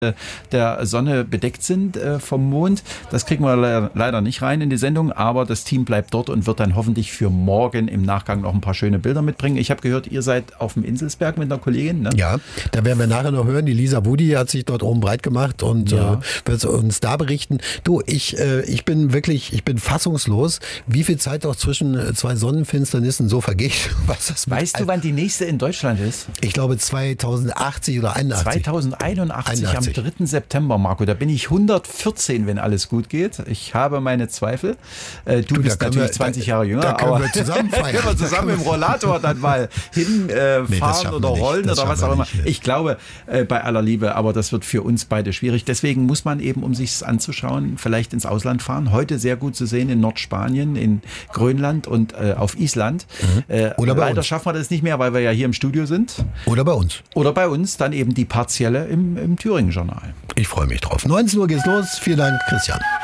der Sonne bedeckt sind vom Mond. Das kriegen wir leider nicht rein in die Sendung, aber das Team bleibt dort und wird dann hoffentlich für morgen im Nachgang noch ein paar schöne Bilder mitbringen. Ich habe gehört, ihr seid auf dem Inselsberg mit einer Kollegin, ne? Ja, da werden wir nachher noch hören. Die Lisa Wudi hat sich dort oben breit gemacht und wird uns da berichten. Du, ich bin fassungslos, wie viel Zeit auch zwischen zwei Sonnenfinsternissen so vergeht. Weißt du, wann die nächste in Deutschland ist? Ich glaube 2080 oder 81. 2081 am 3. September, Marco. Da bin ich 114, wenn alles gut geht. Ich habe meine Zweifel. Du bist natürlich 20 Jahre jünger. Da können wir zusammen feiern. Können wir zusammen im Rollator dann mal hinfahren oder rollen oder was auch immer. Ich glaube, bei aller Liebe, aber das wird für uns beide schwierig. Deswegen muss man eben, um sich es anzuschauen, vielleicht ins Ausland fahren. Heute sehr gut zu sehen in Nordspanien, in Grönland und auf Island. Oder bei leider uns. schaffen wir das nicht mehr, weil wir ja hier im Studio sind. Oder bei uns. Oder bei uns dann eben die partielle im Thüringen-Journal. Ich freue mich drauf. 19 Uhr geht's los. Vielen Dank, Christian.